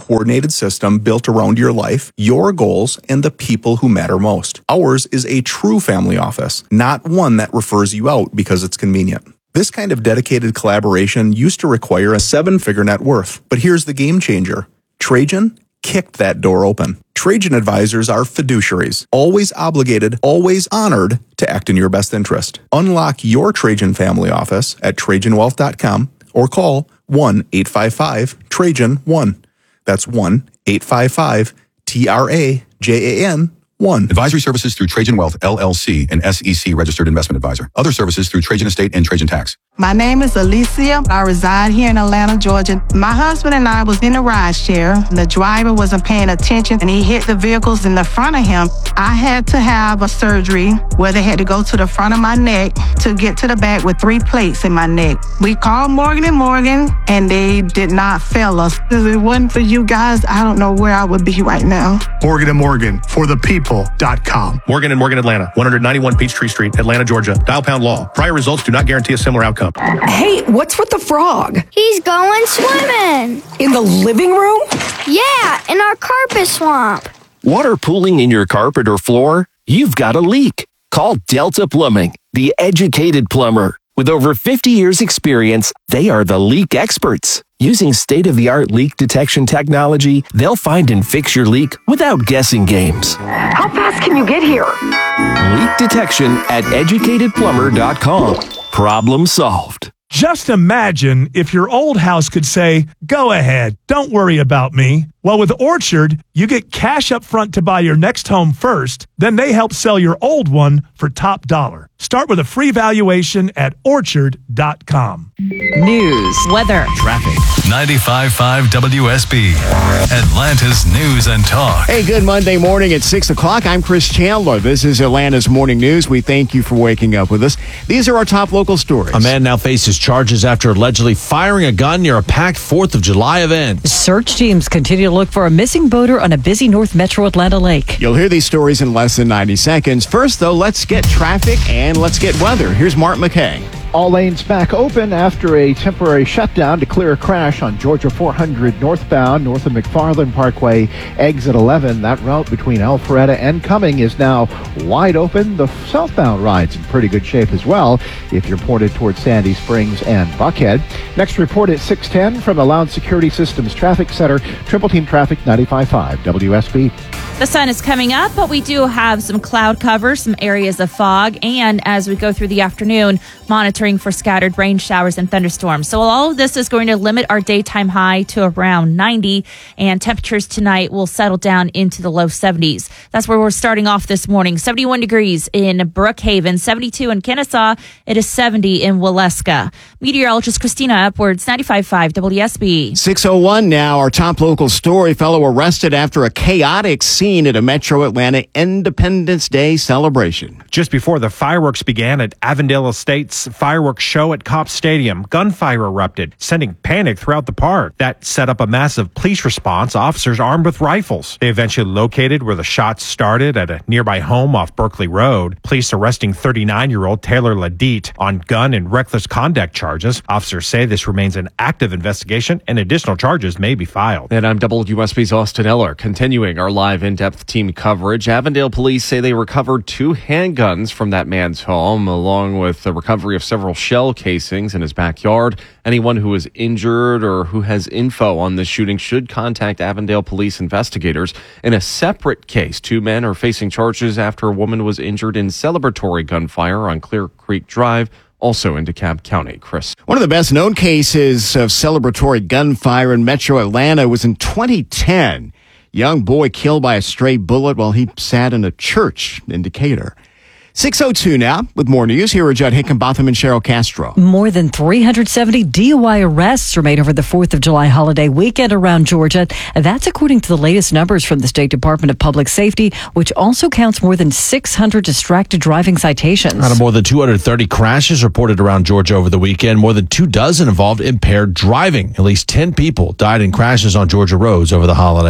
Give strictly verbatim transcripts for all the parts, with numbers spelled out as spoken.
coordinated system built around your life, your goals, and the people who matter most. Ours is a true family office, not one that refers you out because it's convenient. This kind of dedicated collaboration used to require a seven-figure net worth, but here's the game changer. Trajan kicked that door open. Trajan advisors are fiduciaries, always obligated, always honored to act in your best interest. Unlock your Trajan family office at Trajan Wealth dot com or call one eight five five Trajan one. That's one eight five five T R A J A N one. Advisory services through Trajan Wealth, L L C, an S E C registered investment advisor. Other services through Trajan Estate and Trajan Tax. My name is Alicia. I reside here in Atlanta, Georgia. My husband and I was in a ride share. The driver wasn't paying attention and he hit the vehicles in the front of him. I had to have a surgery where they had to go to the front of my neck to get to the back with three plates in my neck. We called Morgan and Morgan and they did not fail us. If it wasn't for you guys, I don't know where I would be right now. Morgan and Morgan, for the people dot com. Morgan and Morgan Atlanta, one ninety-one Peachtree Street, Atlanta, Georgia. Dial pound law. Prior results do not guarantee a similar outcome. Hey, what's with the frog? He's going swimming. In the living room? Yeah, in our carpet swamp. Water pooling in your carpet or floor? You've got a leak. Call Delta Plumbing, the educated plumber. With over fifty years experience, they are the leak experts. Using state-of-the-art leak detection technology, they'll find and fix your leak without guessing games. How fast can you get here? Leak detection at educated plumber dot com. Problem solved. Just imagine if your old house could say, go ahead, don't worry about me. Well, with Orchard, you get cash up front to buy your next home first, then they help sell your old one for top dollar. Start with a free valuation at orchard dot com. News, weather, traffic. ninety-five point five W S B, Atlanta's news and talk. Hey, good Monday morning at six o'clock. I'm Chris Chandler. This is Atlanta's Morning News. We thank you for waking up with us. These are our top local stories. A man now faces charges after allegedly firing a gun near a packed fourth of July event. Search teams continue to look for a missing boater on a busy North Metro Atlanta lake. You'll hear these stories in less than ninety seconds. First, though, let's get traffic and let's get weather. Here's Mark McKay. All lanes back open after a temporary shutdown to clear a crash on Georgia four hundred northbound, north of McFarland Parkway, exit eleven. That route between Alpharetta and Cumming is now wide open. The southbound ride's in pretty good shape as well if you're pointed towards Sandy Springs and Buckhead. Next report at six ten from the Loud Security Systems Traffic Center, Triple Team Traffic ninety-five point five W S B. The sun is coming up, but we do have some cloud cover, some areas of fog, and as we go through the afternoon, monitoring for scattered rain showers and thunderstorms. So all of this is going to limit our daytime high to around ninety, and temperatures tonight will settle down into the low seventies. That's where we're starting off this morning. seventy-one degrees in Brookhaven, seventy-two in Kennesaw. It is seventy in Waleska. Meteorologist Christina Upwards, ninety-five point five W S B. six oh one now. Our top local story. Fellow arrested after a chaotic scene at a Metro Atlanta Independence Day celebration. Just before the fireworks began at Avondale Estates fireworks show at Copp Stadium, gunfire erupted, sending panic throughout the park. That set up a massive police response, officers armed with rifles. They eventually located where the shots started at a nearby home off Berkeley Road. Police arresting thirty-nine-year-old Taylor Ladite on gun and reckless conduct charges. Officers say this remains an active investigation and additional charges may be filed. And I'm W S B's Austin Eller, continuing our live in-depth team coverage. Avondale police say they recovered two handguns from that man's home, along with the recovery of several shell casings in his backyard. Anyone who is injured or who has info on this shooting should contact Avondale police investigators. In a separate case, two men are facing charges after a woman was injured in celebratory gunfire on Clear Creek Drive, also in DeKalb County. Chris. One of the best known cases of celebratory gunfire in Metro Atlanta was in twenty ten. Young boy killed by a stray bullet while he sat in a church in Decatur. six oh two now with more news. Here are Judd Hickenbotham and Cheryl Castro. More than three hundred seventy D U I arrests were made over the fourth of July holiday weekend around Georgia. That's according to the latest numbers from the State Department of Public Safety, which also counts more than six hundred distracted driving citations. Out of more than two hundred thirty crashes reported around Georgia over the weekend, more than two dozen involved impaired driving. At least ten people died in crashes on Georgia roads over the holiday.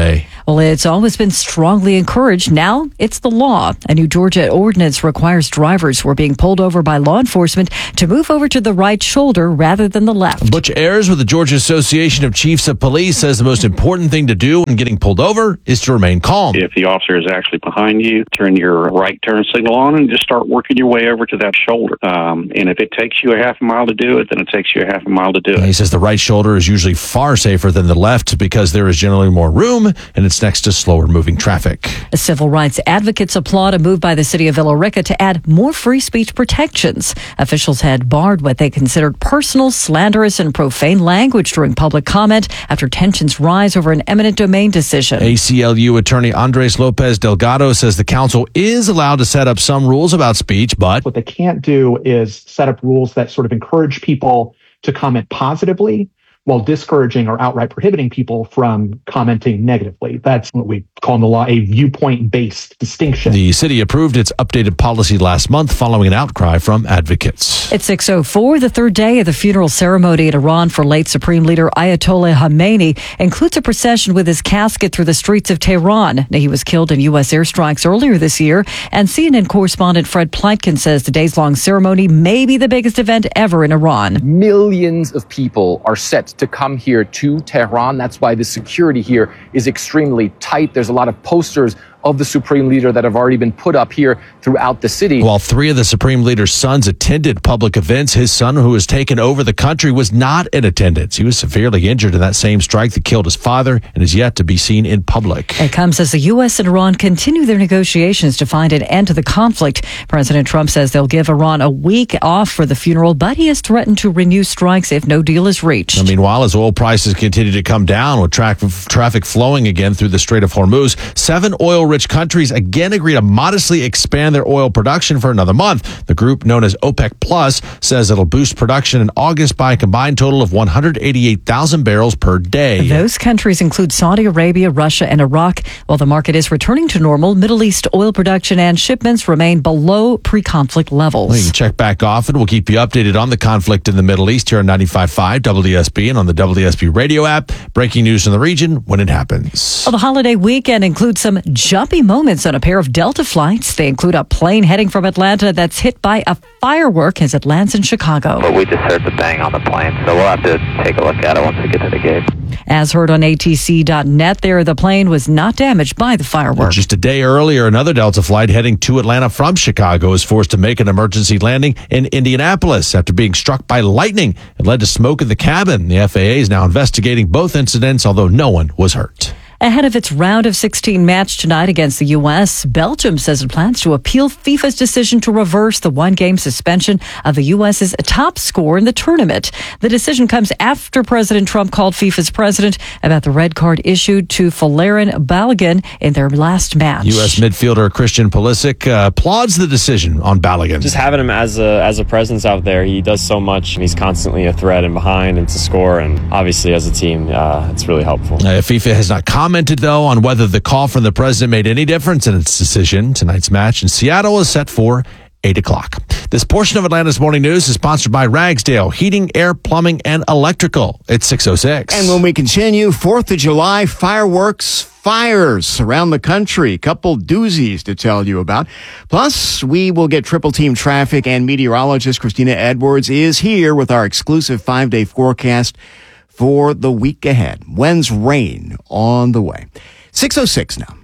Well, it's always been strongly encouraged. Now it's the law. A new Georgia ordinance requires drivers who are being pulled over by law enforcement to move over to the right shoulder rather than the left. Butch Ayers with the Georgia Association of Chiefs of Police says the most important thing to do when getting pulled over is to remain calm. If the officer is actually behind you, turn your right turn signal on and just start working your way over to that shoulder. Um, and if it takes you a half a mile to do it, then it takes you a half a mile to do it. He says the right shoulder is usually far safer than the left because there is generally more room and it's next to slower moving traffic. Civil rights advocates applaud a move by the city of Villa Rica to add more free speech protections. Officials had barred what they considered personal, slanderous, and profane language during public comment after tensions rise over an eminent domain decision. A C L U attorney Andres Lopez Delgado says the council is allowed to set up some rules about speech, but what they can't do is set up rules that sort of encourage people to comment positively while discouraging or outright prohibiting people from commenting negatively. That's what we call in the law a viewpoint-based distinction. The city approved its updated policy last month following an outcry from advocates. It's six oh four. The third day of the funeral ceremony in Iran for late Supreme Leader Ayatollah Khamenei includes a procession with his casket through the streets of Tehran. Now, he was killed in U S airstrikes earlier this year, and C N N correspondent Fred Pleitkin says the days-long ceremony may be the biggest event ever in Iran. Millions of people are set to come here to Tehran. That's why the security here is extremely tight. There's a lot of posters of the Supreme Leader that have already been put up here throughout the city. While three of the Supreme Leader's sons attended public events, his son, who has taken over the country, was not in attendance. He was severely injured in that same strike that killed his father and is yet to be seen in public. It comes as the U S and Iran continue their negotiations to find an end to the conflict. President Trump says they'll give Iran a week off for the funeral, but he has threatened to renew strikes if no deal is reached. Now, meanwhile, as oil prices continue to come down with tra- traffic flowing again through the Strait of Hormuz, seven oil-rich countries again agree to modestly expand their oil production for another month. The group, known as OPEC Plus, says it'll boost production in August by a combined total of one hundred eighty-eight thousand barrels per day. Those countries include Saudi Arabia, Russia, and Iraq. While the market is returning to normal, Middle East oil production and shipments remain below pre-conflict levels. Well, you can check back often. We'll keep you updated on the conflict in the Middle East here on ninety-five point five W S B and on the W S B radio app. Breaking news in the region when it happens. Well, the holiday weekend includes some jumpy moments on a pair of Delta flights. They include a plane heading from Atlanta that's hit by a firework as it lands in Chicago. But we just heard the bang on the plane, so we'll have to take a look at it once we get to the gate. As heard on A T C dot net, there the plane was not damaged by the firework. Just a day earlier, another Delta flight heading to Atlanta from Chicago was forced to make an emergency landing in Indianapolis after being struck by lightning. It led to smoke in the cabin. The F A A is now investigating both incidents, although no one was hurt. Ahead of its round of sixteen match tonight against the U S, Belgium says it plans to appeal FIFA's decision to reverse the one-game suspension of the U S's top scorer in the tournament. The decision comes after President Trump called FIFA's president about the red card issued to Folarin Balogun in their last match. U S midfielder Christian Pulisic uh, applauds the decision on Balogun. Just having him as a as a presence out there, he does so much, and he's constantly a threat and behind and to score, and obviously as a team, uh, it's really helpful. Uh, FIFA has not commented Commented, though, on whether the call from the president made any difference in its decision. Tonight's match in Seattle is set for eight o'clock. This portion of Atlanta's Morning News is sponsored by Ragsdale Heating, Air, Plumbing, and Electrical. It's six oh six. And when we continue, fourth of July fireworks, fires around the country. Couple doozies to tell you about. Plus, we will get triple team traffic, and meteorologist Christina Edwards is here with our exclusive five-day forecast for the week ahead. When's rain on the way? six oh six now.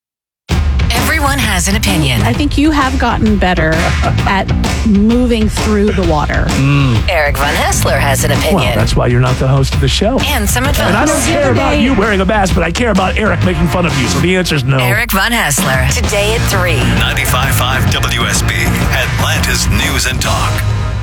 Everyone has an opinion. I think you have gotten better at moving through the water. Mm. Eric Von Hessler has an opinion. Well, that's why you're not the host of the show. And some advice. And I don't care about you wearing a mask, but I care about Eric making fun of you. So the answer is no. Eric Von Hessler, today at three. ninety-five point five W S B, Atlanta's News and Talk.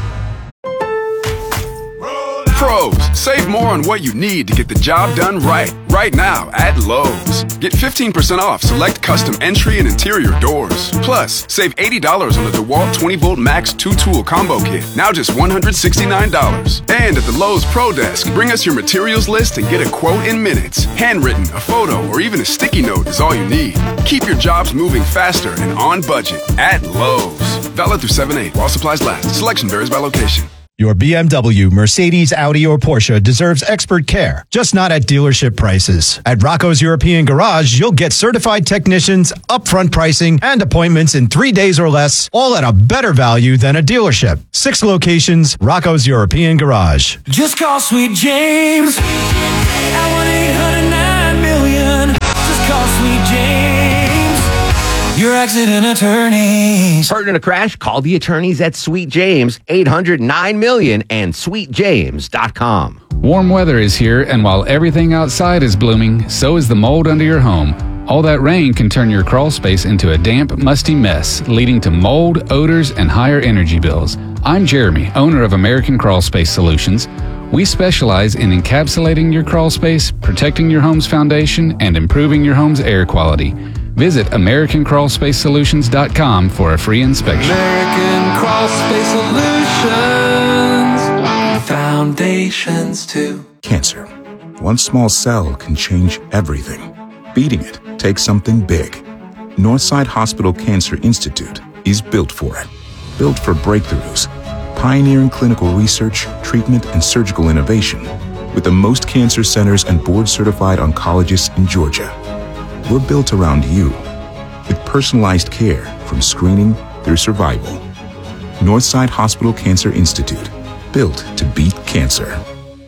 Pros, save more on what you need to get the job done right. Right now at Lowe's. Get fifteen percent off select custom entry and interior doors. Plus, save eighty dollars on the DeWalt twenty volt Max two tool combo kit. Now just one hundred sixty-nine dollars. And at the Lowe's Pro Desk, bring us your materials list and get a quote in minutes. Handwritten, a photo, or even a sticky note is all you need. Keep your jobs moving faster and on budget at Lowe's. Valid through seven eight while supplies last. Selection varies by location. Your B M W, Mercedes, Audi, or Porsche deserves expert care, just not at dealership prices. At Rocco's European Garage, you'll get certified technicians, upfront pricing, and appointments in three days or less, all at a better value than a dealership. Six locations, Rocco's European Garage. Just call Sweet James at one eight hundred nine million. Just call Sweet James, your accident attorneys. Hurt in a crash? Call the attorneys at Sweet James, eight hundred nine million and sweet james dot com. Warm weather is here, and while everything outside is blooming, so is the mold under your home. All that rain can turn your crawl space into a damp, musty mess, leading to mold, odors, and higher energy bills. I'm Jeremy, owner of American Crawl Space Solutions. We specialize in encapsulating your crawl space, protecting your home's foundation, and improving your home's air quality. Visit American Crawl Space Solutions dot com for a free inspection. American Crawl Space Solutions, foundations too. Cancer. One small cell can change everything. Beating it takes something big. Northside Hospital Cancer Institute is built for it. Built for breakthroughs, pioneering clinical research, treatment, and surgical innovation, with the most cancer centers and board-certified oncologists in Georgia. We're built around you, with personalized care from screening through survival. Northside Hospital Cancer Institute, built to beat cancer.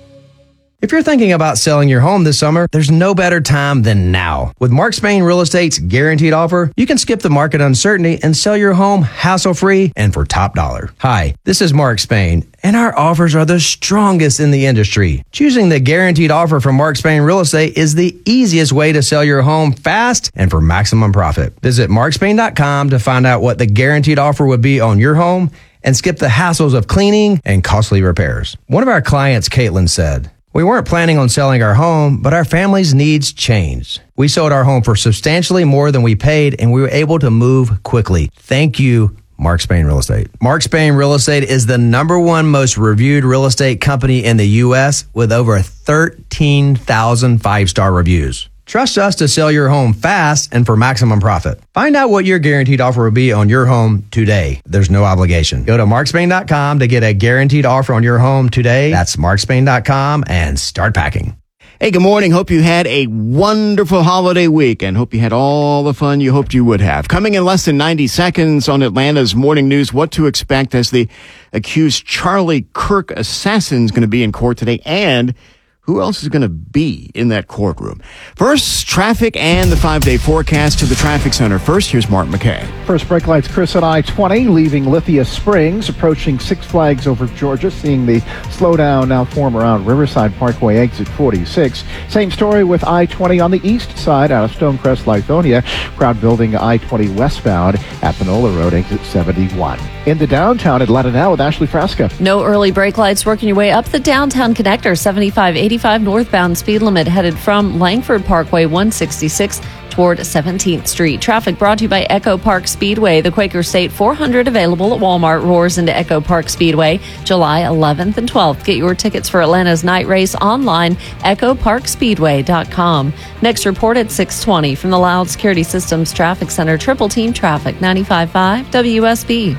If you're thinking about selling your home this summer, there's no better time than now. With Mark Spain Real Estate's guaranteed offer, you can skip the market uncertainty and sell your home hassle-free and for top dollar. Hi, this is Mark Spain, and our offers are the strongest in the industry. Choosing the guaranteed offer from Mark Spain Real Estate is the easiest way to sell your home fast and for maximum profit. Visit mark spain dot com to find out what the guaranteed offer would be on your home and skip the hassles of cleaning and costly repairs. One of our clients, Caitlin, said, "We weren't planning on selling our home, but our family's needs changed. We sold our home for substantially more than we paid, and we were able to move quickly. Thank you, Mark Spain Real Estate." Mark Spain Real Estate is the number one most reviewed real estate company in the U S with over thirteen thousand five-star reviews. Trust us to sell your home fast and for maximum profit. Find out what your guaranteed offer will be on your home today. There's no obligation. Go to mark spain dot com to get a guaranteed offer on your home today. That's mark spain dot com and start packing. Hey, good morning. Hope you had a wonderful holiday week and hope you had all the fun you hoped you would have. Coming in less than ninety seconds on Atlanta's Morning News, what to expect as the accused Charlie Kirk assassin is going to be in court today, and who else is going to be in that courtroom? First, traffic and the five-day forecast to the traffic center. First, here's Mark McKay. First brake lights, Chris at I twenty, leaving Lithia Springs, approaching Six Flags over Georgia, seeing the slowdown now form around Riverside Parkway, exit forty-six. Same story with I twenty on the east side out of Stonecrest, Lithonia. Crowd building I twenty westbound at Panola Road, exit seventy-one. In the downtown Atlanta now with Ashley Frasca. No early brake lights working your way up the downtown connector. seventy-five eighty-five northbound speed limit headed from Langford Parkway one sixty-six toward seventeenth Street. Traffic brought to you by Echo Park Speedway. The Quaker State four hundred available at Walmart roars into Echo Park Speedway July eleventh and twelfth. Get your tickets for Atlanta's night race online, echo park speedway dot com. Next report at six twenty from the Loud Security Systems Traffic Center. Triple Team Traffic, ninety-five point five W S B.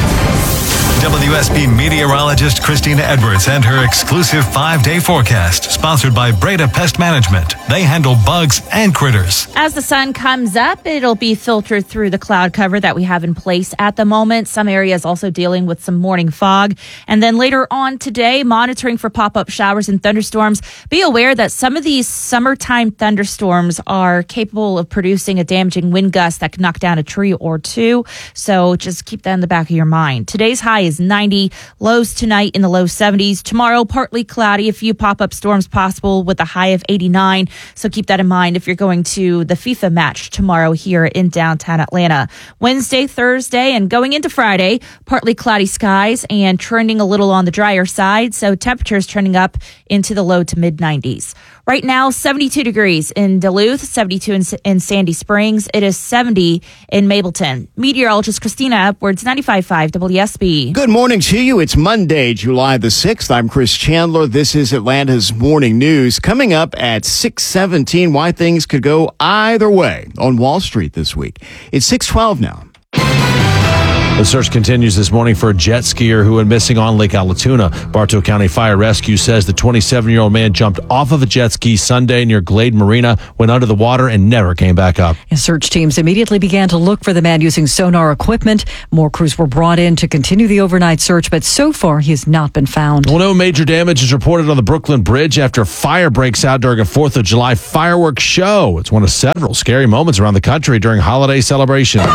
W S B meteorologist Christina Edwards and her exclusive five-day forecast, sponsored by Breda Pest Management. They handle bugs and critters. As the sun comes up, it'll be filtered through the cloud cover that we have in place at the moment. Some areas also dealing with some morning fog. And then later on today, monitoring for pop-up showers and thunderstorms. Be aware that some of these summertime thunderstorms are capable of producing a damaging wind gust that can knock down a tree or two. So just keep that in the back of your mind. Today's high is ninety, lows tonight in the low seventies. Tomorrow, partly cloudy, a few pop-up storms possible with a high of eighty-nine. So keep that in mind if you're going to the FIFA match tomorrow here in downtown Atlanta. Wednesday, Thursday, and going into Friday, partly cloudy skies and trending a little on the drier side. So temperatures trending up into the low to mid nineties. Right now, seventy-two degrees in Duluth, seventy-two in, in Sandy Springs. It is seventy in Mableton. Meteorologist Christina Edwards, ninety-five point five W S B. Good morning to you. It's Monday, July the sixth. I'm Chris Chandler. This is Atlanta's Morning News. Coming up at six seventeen, why things could go either way on Wall Street this week. It's six twelve now. The search continues this morning for a jet skier who went missing on Lake Allatoona. Bartow County Fire Rescue says the twenty-seven-year-old man jumped off of a jet ski Sunday near Glade Marina, went under the water, and never came back up. Search teams immediately began to look for the man using sonar equipment. More crews were brought in to continue the overnight search, but so far he has not been found. Well, no major damage is reported on the Brooklyn Bridge after fire breaks out during a fourth of July fireworks show. It's one of several scary moments around the country during holiday celebrations.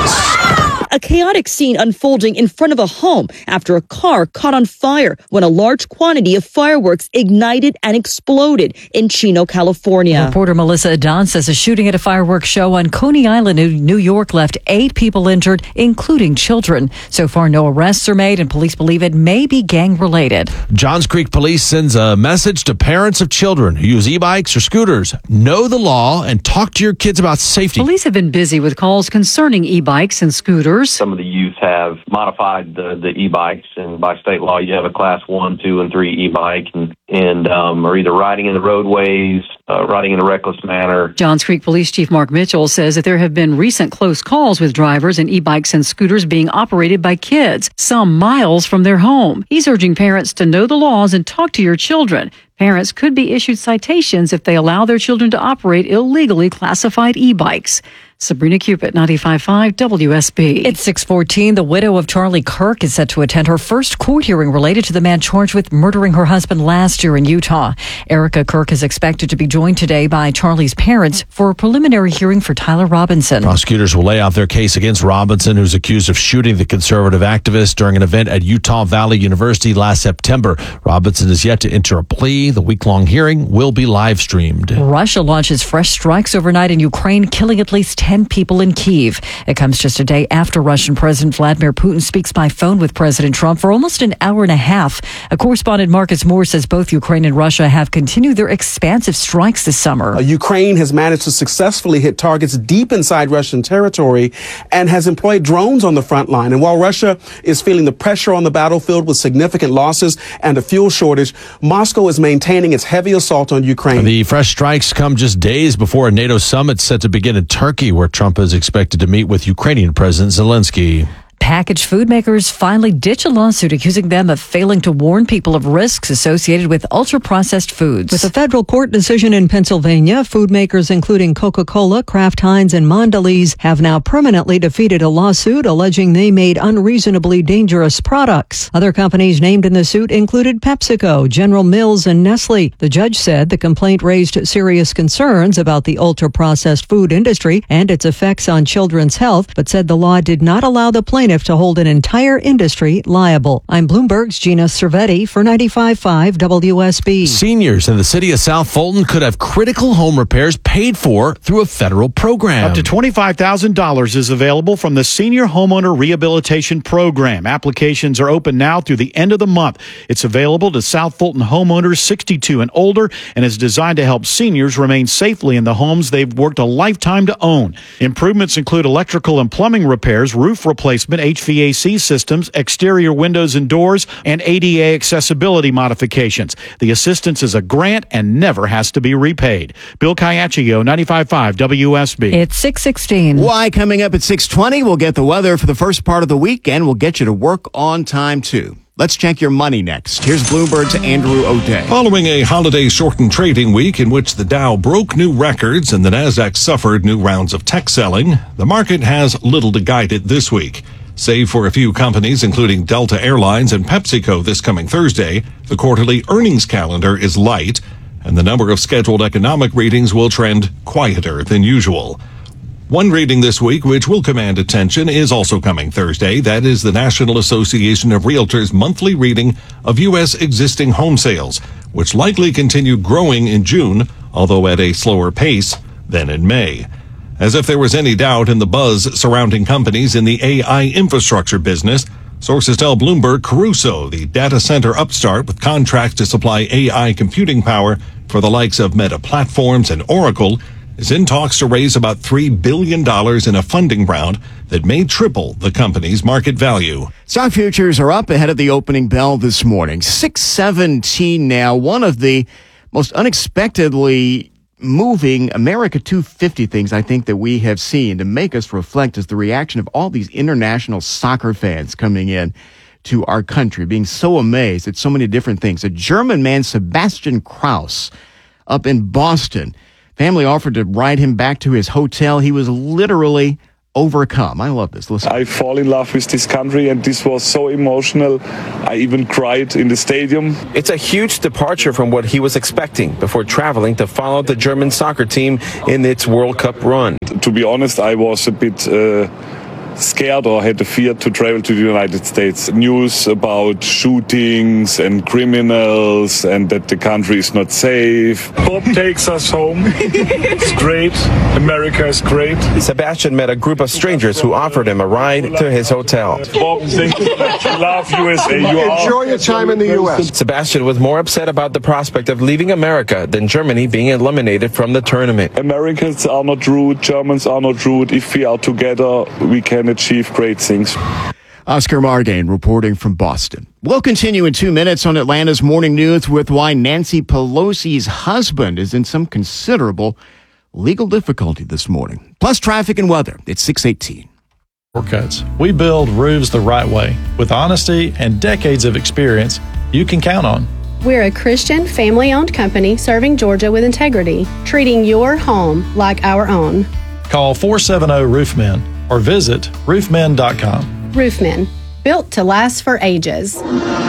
A chaotic scene unfolding in front of a home after a car caught on fire when a large quantity of fireworks ignited and exploded in Chino, California. Reporter Melissa Adon says a shooting at a fireworks show on Coney Island in New York left eight people injured, including children. So far, no arrests are made, and police believe it may be gang-related. Johns Creek Police sends a message to parents of children who use e-bikes or scooters. Know the law and talk to your kids about safety. Police have been busy with calls concerning e-bikes and scooters. Some of the youth have modified the, the e-bikes, and by state law, you have a class one, two, and three e-bike, and, and um, are either riding in the roadways, uh, riding in a reckless manner. Johns Creek Police Chief Mark Mitchell says that there have been recent close calls with drivers and e-bikes and scooters being operated by kids, some miles from their home. He's urging parents to know the laws and talk to your children. Parents could be issued citations if they allow their children to operate illegally classified e-bikes. Sabrina Cupid, ninety-five point five W S B. It's six fourteen. The widow of Charlie Kirk is set to attend her first court hearing related to the man charged with murdering her husband last year in Utah. Erica Kirk is expected to be joined today by Charlie's parents for a preliminary hearing for Tyler Robinson. Prosecutors will lay out their case against Robinson, who's accused of shooting the conservative activist during an event at Utah Valley University last September. Robinson is yet to enter a plea. The week-long hearing will be live-streamed. Russia launches fresh strikes overnight in Ukraine, killing at least ten people in Kyiv. It comes just a day after Russian President Vladimir Putin speaks by phone with President Trump for almost an hour and a half. A correspondent, Marcus Moore, says both Ukraine and Russia have continued their expansive strikes this summer. Uh, Ukraine has managed to successfully hit targets deep inside Russian territory and has employed drones on the front line. And while Russia is feeling the pressure on the battlefield with significant losses and a fuel shortage, Moscow is maintaining its heavy assault on Ukraine. The fresh strikes come just days before a NATO summit set to begin in Turkey, where Trump is expected to meet with Ukrainian President Zelensky. Packaged food makers finally ditch a lawsuit accusing them of failing to warn people of risks associated with ultra-processed foods. With a federal court decision in Pennsylvania, food makers including Coca-Cola, Kraft Heinz, and Mondelez have now permanently defeated a lawsuit alleging they made unreasonably dangerous products. Other companies named in the suit included PepsiCo, General Mills, and Nestle. The judge said the complaint raised serious concerns about the ultra-processed food industry and its effects on children's health, but said the law did not allow the plaintiff to hold an entire industry liable. I'm Bloomberg's Gina Cervetti for ninety-five point five W S B. Seniors in the city of South Fulton could have critical home repairs paid for through a federal program. Up to twenty-five thousand dollars is available from the Senior Homeowner Rehabilitation Program. Applications are open now through the end of the month. It's available to South Fulton homeowners sixty-two and older and is designed to help seniors remain safely in the homes they've worked a lifetime to own. Improvements include electrical and plumbing repairs, roof replacement, H V A C systems, exterior windows and doors, and A D A accessibility modifications. The assistance is a grant and never has to be repaid. Bill Caiaccio, ninety-five point five W S B. It's six sixteen. Why, coming up at six twenty, we'll get the weather for the first part of the week, and we'll get you to work on time, too. Let's check your money next. Here's Bloomberg's Andrew O'Day. Following a holiday-shortened trading week in which the Dow broke new records and the Nasdaq suffered new rounds of tech selling, the market has little to guide it this week. Save for a few companies, including Delta Airlines and PepsiCo this coming Thursday, the quarterly earnings calendar is light, and the number of scheduled economic readings will trend quieter than usual. One reading this week, which will command attention, is also coming Thursday. That is the National Association of Realtors' monthly reading of U S existing home sales, which likely continued growing in June, although at a slower pace than in May. As if there was any doubt in the buzz surrounding companies in the A I infrastructure business, sources tell Bloomberg Crusoe, the data center upstart with contracts to supply A I computing power for the likes of Meta Platforms and Oracle, is in talks to raise about three billion dollars in a funding round that may triple the company's market value. Stock futures are up ahead of the opening bell this morning. six seventeen now, one of the most unexpectedly moving America two fifty things I think that we have seen to make us reflect is the reaction of all these international soccer fans coming in to our country, being so amazed at so many different things. A German man, Sebastian Kraus, up in Boston, family offered to ride him back to his hotel. He was literally overcome. I love this. Listen. I fall in love with this country, and this was so emotional. I even cried in the stadium. It's a huge departure from what he was expecting before traveling to follow the German soccer team in its World Cup run. To be honest, I was a bit uh, scared or had the fear to travel to the United States. News about shootings and criminals and that the country is not safe. Bob takes us home. It's great. America is great. Sebastian met a group of strangers who offered him a ride to his hotel. Bob, thank you. Love U S A. You Enjoy your time in the U S. Sebastian was more upset about the prospect of leaving America than Germany being eliminated from the tournament. Americans are not rude. Germans are not rude. If we are together, we can achieve great things. Oscar Margain reporting from Boston. We'll continue in two minutes on Atlanta's Morning News with why Nancy Pelosi's husband is in some considerable legal difficulty this morning. Plus traffic and weather. It's six eighteen. Shortcuts. We build roofs the right way with honesty and decades of experience you can count on. We're a Christian, family-owned company serving Georgia with integrity, treating your home like our own. Call four seven zero Roofmen or visit roofmen dot com. Roofmen, built to last for ages.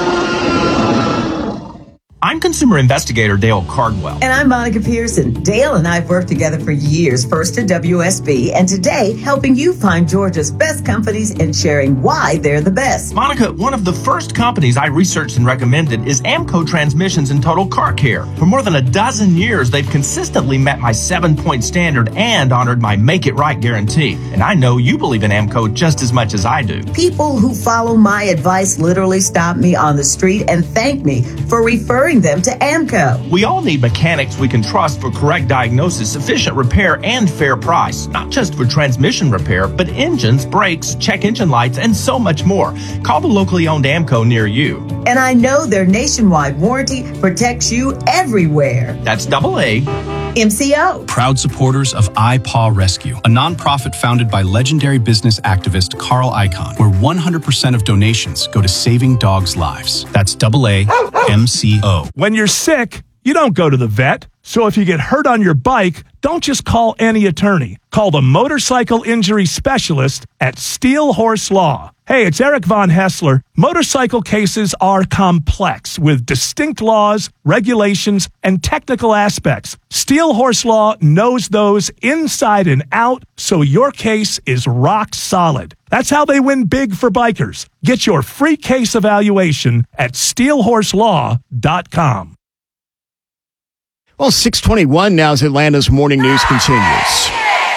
I'm consumer investigator Dale Cardwell. And I'm Monica Pearson. Dale and I have worked together for years, first at W S B, and today helping you find Georgia's best companies and sharing why they're the best. Monica, one of the first companies I researched and recommended is AMCO Transmissions and Total Car Care. For more than a dozen years, they've consistently met my seven-point standard and honored my Make It Right guarantee. And I know you believe in AMCO just as much as I do. People who follow my advice literally stop me on the street and thank me for referring them to AMCO. We all need mechanics we can trust for correct diagnosis, efficient repair, and fair price. Not just for transmission repair, but engines, brakes, check engine lights, and so much more. Call the locally owned AMCO near you. And I know their nationwide warranty protects you everywhere. That's double A. M C O. Proud supporters of iPaw Rescue, a nonprofit founded by legendary business activist Carl Icahn, where one hundred percent of donations go to saving dogs' lives. That's double A M C O. When you're sick, you don't go to the vet. So if you get hurt on your bike, don't just call any attorney. Call the motorcycle injury specialist at Steel Horse Law. Hey, it's Eric Von Hessler. Motorcycle cases are complex with distinct laws, regulations, and technical aspects. Steel Horse Law knows those inside and out, so your case is rock solid. That's how they win big for bikers. Get your free case evaluation at steel horse law dot com. Well, six twenty-one now as Atlanta's Morning News continues.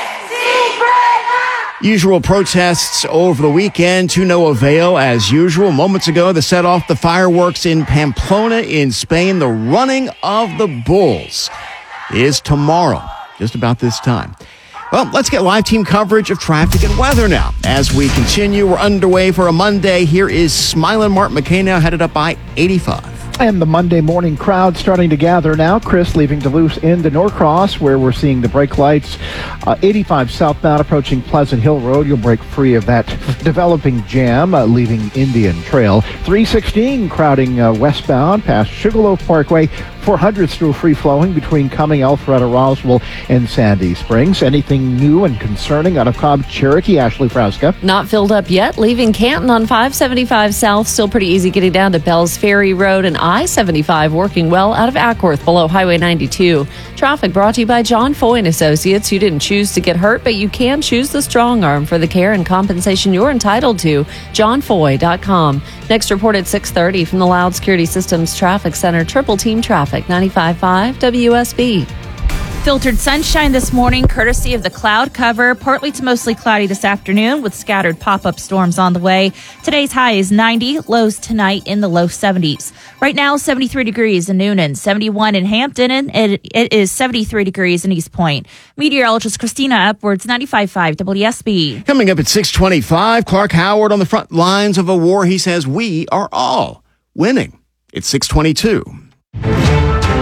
Usual protests over the weekend to no avail as usual. Moments ago, they set off the fireworks in Pamplona in Spain. The running of the bulls is tomorrow, just about this time. Well, let's get live team coverage of traffic and weather now. As we continue, we're underway for a Monday. Here is Smiling Mark McKay now headed up by eighty-five. And the Monday morning crowd starting to gather now. Chris leaving Duluth into Norcross, where we're seeing the brake lights. Uh, eighty-five southbound approaching Pleasant Hill Road. You'll break free of that developing jam, uh, leaving Indian Trail. three sixteen crowding uh, westbound past Sugarloaf Parkway. four hundred still free-flowing between Cumming, Alpharetta, Roswell, and Sandy Springs. Anything new and concerning out of Cobb Cherokee? Ashley Frauska. Not filled up yet. Leaving Canton on five seventy-five South. Still pretty easy getting down to Bells Ferry Road, and I seventy-five working well out of Ackworth below Highway ninety-two. Traffic brought to you by John Foy and Associates. You didn't choose to get hurt, but you can choose the strong arm for the care and compensation you're entitled to. john foy dot com. Next report at six thirty from the Loud Security Systems Traffic Center. Triple Team Traffic, ninety-five point five W S B. Filtered sunshine this morning, courtesy of the cloud cover. Partly to mostly cloudy this afternoon with scattered pop-up storms on the way. Today's high is ninety, lows tonight in the low seventies. Right now, seventy-three degrees in Noonan, seventy-one in Hampton, and it, it is seventy-three degrees in East Point. Meteorologist Christina Upwards, ninety-five point five W S B. Coming up at six twenty-five, Clark Howard on the front lines of a war he says we are all winning. It's six twenty-two. Well,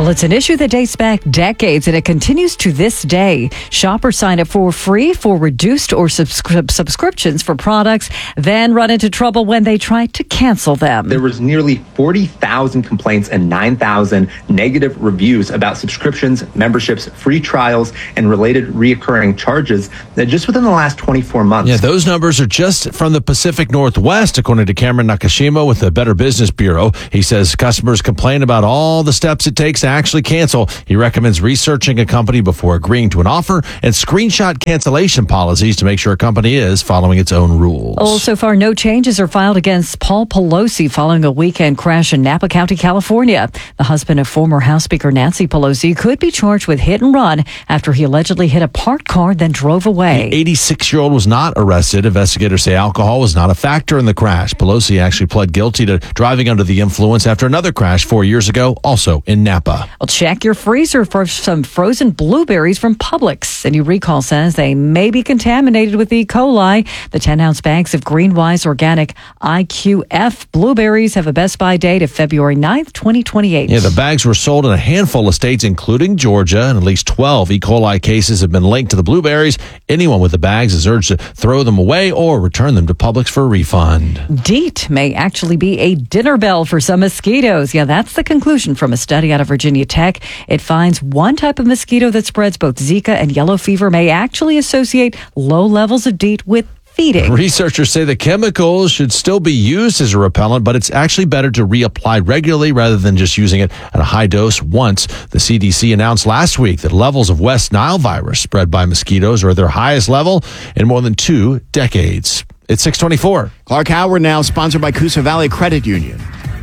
Well, it's an issue that dates back decades, and it continues to this day. Shoppers sign up for free for reduced or subscri- subscriptions for products, then run into trouble when they try to cancel them. There was nearly forty thousand complaints and nine thousand negative reviews about subscriptions, memberships, free trials, and related reoccurring charges that just within the last twenty-four months. Yeah, those numbers are just from the Pacific Northwest, according to Cameron Nakashima with the Better Business Bureau. He says customers complain about all the steps it takes to actually cancel. He recommends researching a company before agreeing to an offer and screenshot cancellation policies to make sure a company is following its own rules. Oh, so far, no changes are filed against Paul Pelosi following a weekend crash in Napa County, California. The husband of former House Speaker Nancy Pelosi could be charged with hit and run after he allegedly hit a parked car, then drove away. The eighty-six-year-old was not arrested. Investigators say alcohol was not a factor in the crash. Pelosi actually pled guilty to driving under the influence after another crash four years ago, also in Napa. Well, check your freezer for some frozen blueberries from Publix. A new recall says they may be contaminated with E. coli. The ten-ounce bags of Greenwise Organic I Q F blueberries have a best buy date of February ninth, twenty twenty-eight. Yeah, the bags were sold in a handful of states, including Georgia, and at least twelve E. coli cases have been linked to the blueberries. Anyone with the bags is urged to throw them away or return them to Publix for a refund. DEET may actually be a dinner bell for some mosquitoes. Yeah, that's the conclusion from a study out of Virginia Tech. It finds one type of mosquito that spreads both Zika and yellow fever may actually associate low levels of DEET with feeding. Researchers say the chemicals should still be used as a repellent, but it's actually better to reapply regularly rather than just using it at a high dose once. The C D C announced last week that levels of West Nile virus spread by mosquitoes are at their highest level in more than two decades. It's six twenty-four. Clark Howard now sponsored by Coosa Valley Credit Union.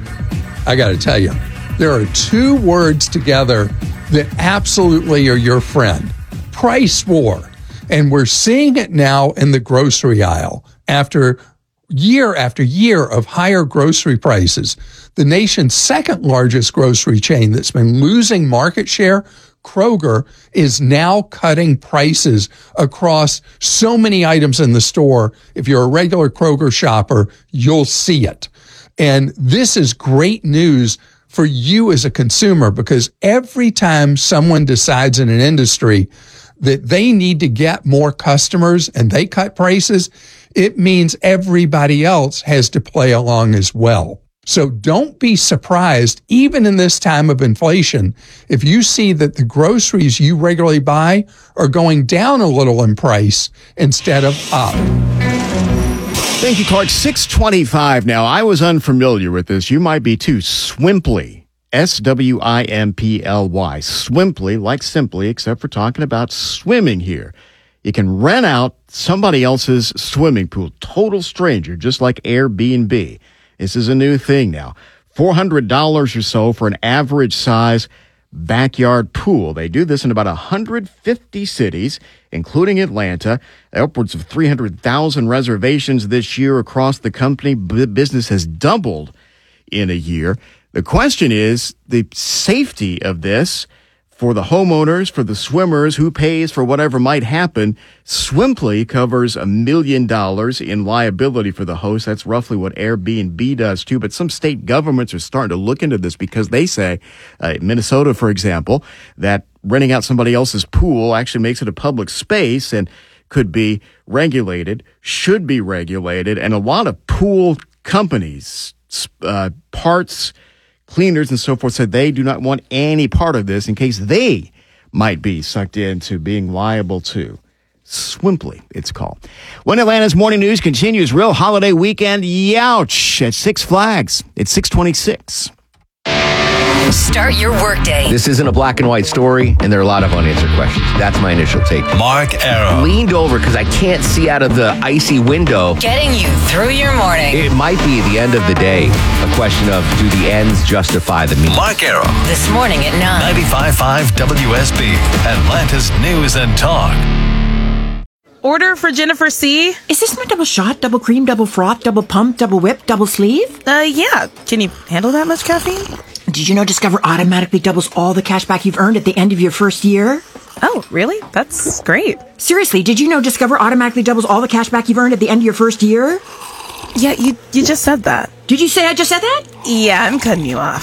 I got to tell you, there are two words together that absolutely are your friend. Price war. And we're seeing it now in the grocery aisle. After year after year of higher grocery prices, the nation's second largest grocery chain that's been losing market share, Kroger, is now cutting prices across so many items in the store. If you're a regular Kroger shopper, you'll see it. And this is great news for you as a consumer, because every time someone decides in an industry that they need to get more customers and they cut prices, it means everybody else has to play along as well. So don't be surprised, even in this time of inflation, if you see that the groceries you regularly buy are going down a little in price instead of up. Thank you, Clark. six twenty-five now. I was unfamiliar with this. You might be too. Swimply. S W I M P L Y. Swimply, like simply, except for talking about swimming here. You can rent out somebody else's swimming pool. Total stranger, just like Airbnb. This is a new thing now. four hundred dollars or so for an average size backyard pool. They do this in about one hundred fifty cities, including Atlanta. Upwards of three hundred thousand reservations this year across the company. B- business has doubled in a year. The question is the safety of this for the homeowners, for the swimmers, who pays for whatever might happen. Swimply covers a million dollars in liability for the host. That's roughly what Airbnb does too. But some state governments are starting to look into this because they say, uh, Minnesota, for example, that renting out somebody else's pool actually makes it a public space and could be regulated, should be regulated. And a lot of pool companies, uh, parts, cleaners and so forth said they do not want any part of this in case they might be sucked into being liable to. Swimply, it's called. When Atlanta's Morning News continues, real holiday weekend, youch, at Six Flags. It's six twenty-six. Start your workday. This isn't a black and white story, and there are a lot of unanswered questions. That's my initial take. Mark Arrow. Leaned over because I can't see out of the icy window. Getting you through your morning. It might be the end of the day. A question of, do the ends justify the means? Mark Arrow. This morning at nine. ninety-five point five W S B. Atlanta's News and Talk. Order for Jennifer C. Is this my double shot, double cream, double froth, double pump, double whip, double sleeve? Uh, yeah. Can you handle that much caffeine? Did you know Discover automatically doubles all the cash back you've earned at the end of your first year? Oh, really? That's great. Seriously, did you know Discover automatically doubles all the cash back you've earned at the end of your first year? Yeah, you you just said that. Did you say I just said that? Yeah, I'm cutting you off.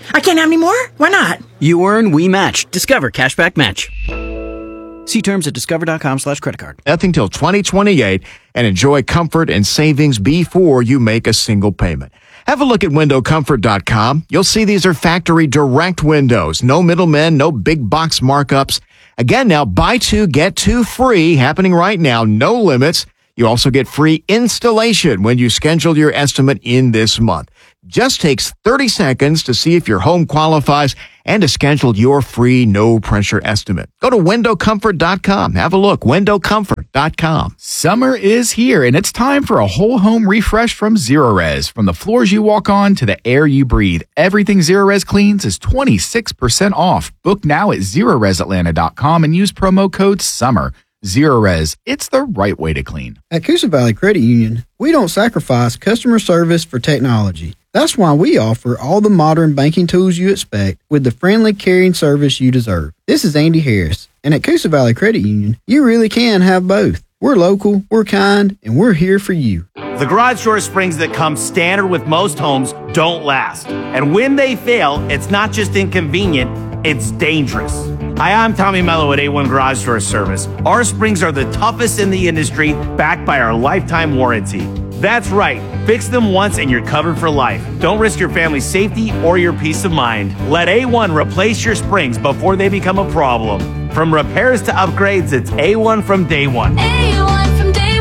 I can't have any more? Why not? You earn, we match. Discover Cashback Match. See terms at discover.com slash credit card. Nothing till twenty twenty-eight and enjoy comfort and savings before you make a single payment. Have a look at window comfort dot com. You'll see these are factory direct windows. No middlemen, no big box markups. Again, now buy two, get two free happening right now. No limits. You also get free installation when you schedule your estimate in this month. Just takes thirty seconds to see if your home qualifies and to schedule your free no-pressure estimate. Go to window comfort dot com. Have a look. window comfort dot com. Summer is here, and it's time for a whole home refresh from Zerorez. From the floors you walk on to the air you breathe, everything Zerorez cleans is twenty-six percent off. Book now at zerorez atlanta dot com and use promo code SUMMER. Zerorez, it's the right way to clean. At Coosa Valley Credit Union, we don't sacrifice customer service for technology. That's why we offer all the modern banking tools you expect with the friendly, caring service you deserve. This is Andy Harris, and at Coosa Valley Credit Union, you really can have both. We're local, we're kind, and we're here for you. The garage door springs that come standard with most homes don't last. And when they fail, it's not just inconvenient, it's dangerous. Hi, I'm Tommy Mello at A one Garage Door Service. Our springs are the toughest in the industry, backed by our lifetime warranty. That's right. Fix them once and you're covered for life. Don't risk your family's safety or your peace of mind. Let A one replace your springs before they become a problem. From repairs to upgrades, it's A one from day one. A one from day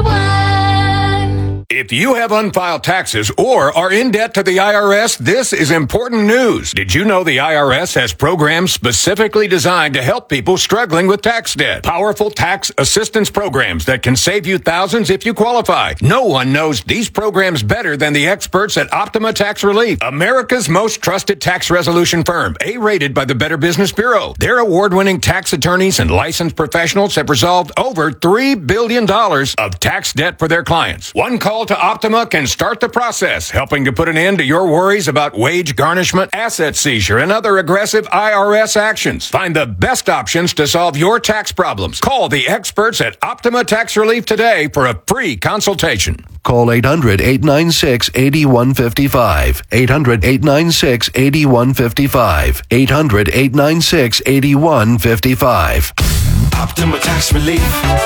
one. If you have unfiled taxes or are in debt to the I R S, this is important news. Did you know the I R S has programs specifically designed to help people struggling with tax debt? Powerful tax assistance programs that can save you thousands if you qualify. No one knows these programs better than the experts at Optima Tax Relief, America's most trusted tax resolution firm, A-rated by the Better Business Bureau. Their award-winning tax attorneys and licensed professionals have resolved over three billion dollars of tax debt for their clients. One call to Optima can start the process, helping to put an end to your worries about wage garnishment, asset seizure, and other aggressive I R S actions. Find the best options to solve your tax problems. Call the experts at Optima Tax Relief today for a free consultation. Call eight hundred, eight nine six, eight one five five. eight hundred, eight nine six, eight one five five. eight hundred, eight nine six, eight one five five. Optima Tax Relief.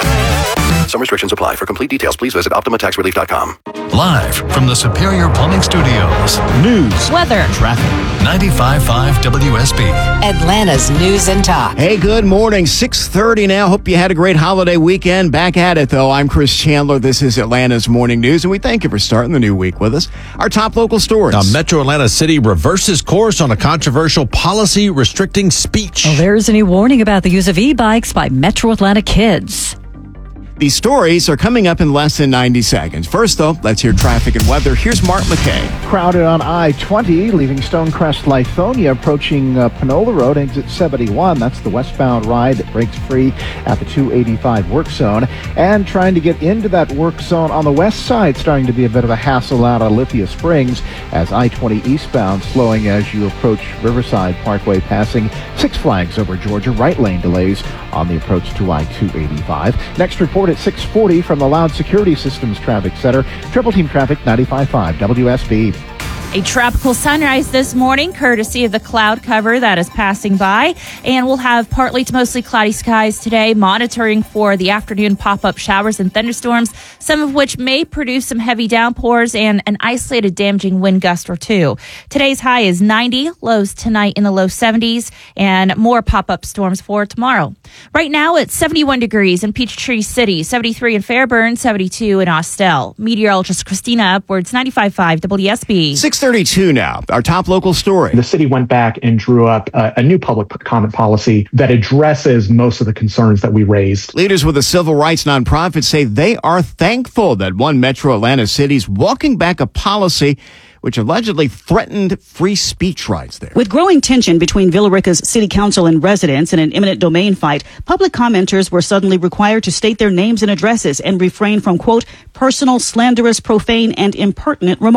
Some restrictions apply. For complete details, please visit optima tax relief dot com. Live from the Superior Plumbing Studios. News, weather, traffic. ninety-five point five W S B. Atlanta's News and Talk. Hey, good morning. six thirty now. Hope you had a great holiday weekend. Back at it, though. I'm Chris Chandler. This is Atlanta's Morning News, and we thank you for starting the new week with us. Our top local stories. Now, Metro Atlanta City reverses course on a controversial policy restricting speech. Well, there's a new warning about the use of e-bikes by Metro Atlanta kids. These stories are coming up in less than ninety seconds. First, though, let's hear traffic and weather. Here's Mark McKay. Crowded on I twenty, leaving Stonecrest, Lithonia, approaching uh, Panola Road, exit seventy-one. That's the westbound ride that breaks free at the two eighty-five work zone. And trying to get into that work zone on the west side, starting to be a bit of a hassle out of Lithia Springs, as I twenty eastbound slowing as you approach Riverside Parkway, passing Six Flags over Georgia. Right lane delays on the approach to I two eighty-five. Next report at six forty from the Loud Security Systems Traffic Center. Triple Team Traffic, ninety-five point five W S B. A tropical sunrise this morning, courtesy of the cloud cover that is passing by. And we'll have partly to mostly cloudy skies today, monitoring for the afternoon pop-up showers and thunderstorms, some of which may produce some heavy downpours and an isolated damaging wind gust or two. Today's high is ninety, lows tonight in the low seventies, and more pop-up storms for tomorrow. Right now, it's seventy-one degrees in Peachtree City, seventy-three in Fairburn, seventy-two in Austell. Meteorologist Christina Upwards, ninety-five point five W S B. six thirty-two now. Our top local story. The city went back and drew up a, a new public comment policy that addresses most of the concerns that we raised. Leaders with a civil rights nonprofit say they are thankful that one Metro Atlanta city's walking back a policy which allegedly threatened free speech rights there. With growing tension between Villa Rica's city council and residents in an eminent domain fight, public commenters were suddenly required to state their names and addresses and refrain from, quote, personal, slanderous, profane, and impertinent remarks.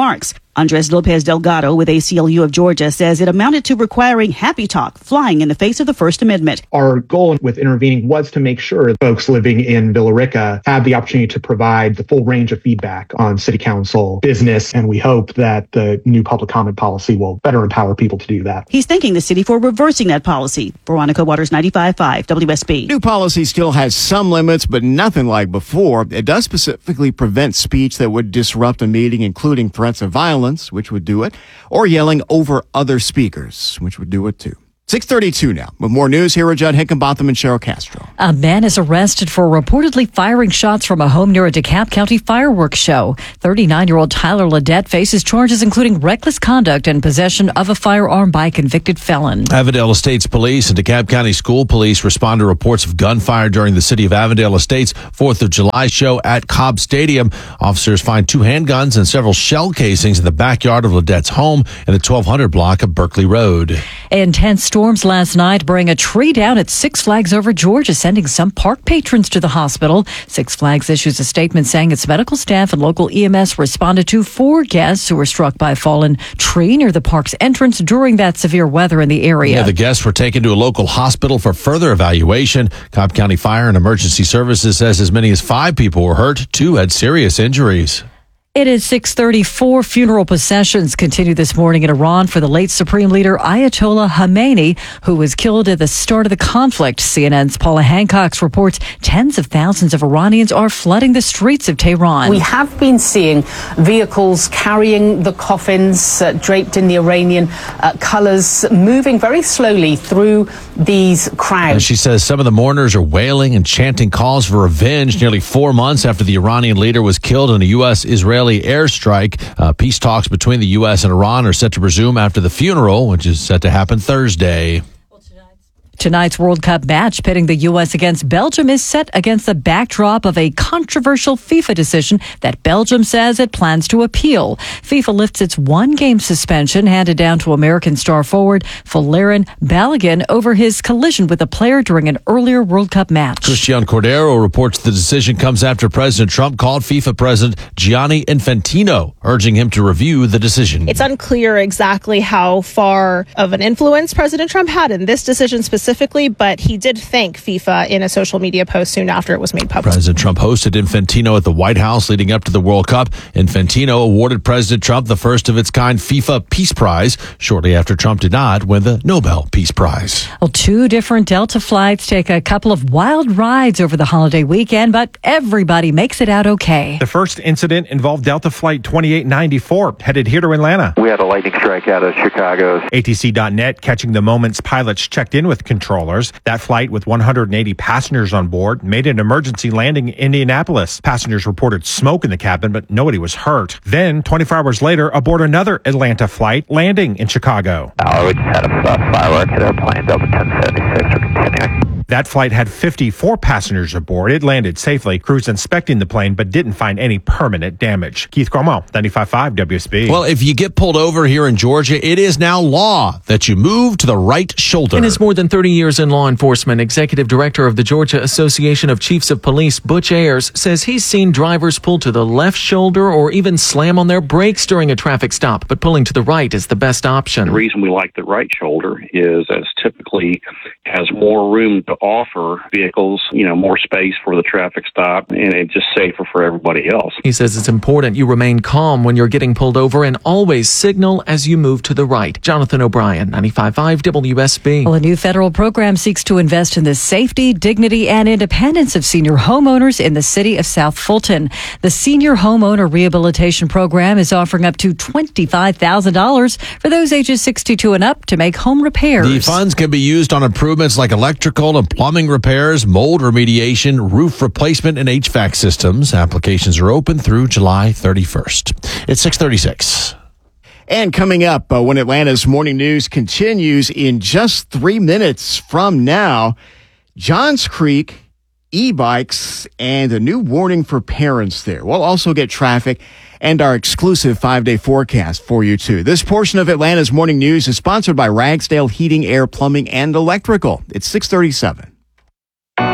Andres Lopez Delgado with A C L U of Georgia says it amounted to requiring happy talk flying in the face of the First Amendment. Our goal with intervening was to make sure folks living in Villa Rica have the opportunity to provide the full range of feedback on city council business, and we hope that the new public comment policy will better empower people to do that. He's thanking the city for reversing that policy. Veronica Waters, ninety-five point five W S B. New policy still has some limits, but nothing like before. It does specifically prevent speech that would disrupt a meeting, including threats of violence, which would do it, or yelling over other speakers, which would do it too. six thirty-two now. With more news, here are Judd Hickenbotham and Cheryl Castro. A man is arrested for reportedly firing shots from a home near a DeKalb County fireworks show. thirty-nine-year-old Tyler Ledette faces charges including reckless conduct and possession of a firearm by a convicted felon. Avondale Estates Police and DeKalb County School Police respond to reports of gunfire during the city of Avondale Estates fourth of July show at Cobb Stadium. Officers find two handguns and several shell casings in the backyard of Ledette's home in the twelve hundred block of Berkeley Road. Intense storms last night bring a tree down at Six Flags over Georgia, sending some park patrons to the hospital. Six Flags issues a statement saying its medical staff and local E M S responded to four guests who were struck by a fallen tree near the park's entrance during that severe weather in the area. Yeah, the guests were taken to a local hospital for further evaluation. Cobb County Fire and Emergency Services says as many as five people were hurt. Two had serious injuries. It is six thirty-four. Funeral processions continue this morning in Iran for the late Supreme Leader Ayatollah Khamenei, who was killed at the start of the conflict. C N N's Paula Hancock reports tens of thousands of Iranians are flooding the streets of Tehran. We have been seeing vehicles carrying the coffins uh, draped in the Iranian uh, colors moving very slowly through these crowds. And she says some of the mourners are wailing and chanting calls for revenge nearly four months after the Iranian leader was killed in a U S Israeli airstrike. Uh, peace talks between the U S and Iran are set to resume after the funeral, which is set to happen Thursday. Tonight's World Cup match pitting the U S against Belgium is set against the backdrop of a controversial FIFA decision that Belgium says it plans to appeal. FIFA lifts its one-game suspension handed down to American star forward Valérien Balogun over his collision with a player during an earlier World Cup match. Christian Cordero reports the decision comes after President Trump called FIFA President Gianni Infantino, urging him to review the decision. It's unclear exactly how far of an influence President Trump had in this decision specifically. Specifically, but he did thank FIFA in a social media post soon after it was made public. President Trump hosted Infantino at the White House leading up to the World Cup. Infantino awarded President Trump the first of its kind FIFA Peace Prize shortly after Trump did not win the Nobel Peace Prize. Well, two different Delta flights take a couple of wild rides over the holiday weekend, but everybody makes it out okay. The first incident involved Delta Flight twenty-eight ninety-four, headed here to Atlanta. We had a lightning strike out of Chicago. A T C dot net catching the moments pilots checked in with controllers. That flight with one hundred eighty passengers on board made an emergency landing in Indianapolis. Passengers reported smoke in the cabin, but nobody was hurt. Then, twenty-four hours later, aboard another Atlanta flight, landing in Chicago. Oh, we just had a uh, firework hit our plane, Delta ten seventy-six. We're continuing. That flight had fifty-four passengers aboard. It landed safely. Crews inspecting the plane, but didn't find any permanent damage. Keith Cromwell, ninety-five point five W S B. Well, if you get pulled over here in Georgia, it is now law that you move to the right shoulder. In his more than thirty years in law enforcement, Executive Director of the Georgia Association of Chiefs of Police, Butch Ayers, says he's seen drivers pull to the left shoulder or even slam on their brakes during a traffic stop, but pulling to the right is the best option. The reason we like the right shoulder is as typically has more room to offer vehicles, you know, more space for the traffic stop, and it's just safer for everybody else. He says it's important you remain calm when you're getting pulled over and always signal as you move to the right. Jonathan O'Brien, ninety-five point five W S B. Well, a new federal program seeks to invest in the safety, dignity, and independence of senior homeowners in the city of South Fulton. The Senior Homeowner Rehabilitation Program is offering up to twenty-five thousand dollars for those ages sixty-two and up to make home repairs. The funds can be used on improvements like electrical and plumbing repairs, mold remediation, roof replacement, and H V A C systems. Applications are open through July thirty-first. It's six thirty-six. And coming up, uh, when Atlanta's morning news continues in just three minutes from now, Johns Creek, e-bikes, and a new warning for parents there. We'll also get traffic and our exclusive five-day forecast for you, too. This portion of Atlanta's morning news is sponsored by Ragsdale Heating, Air, Plumbing, and Electrical. It's six thirty-seven.